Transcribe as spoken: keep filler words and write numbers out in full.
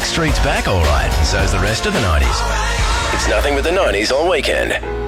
Backstreet's back all right, and so's the rest of the nineties. It's Nothing But the nineties on Weekend.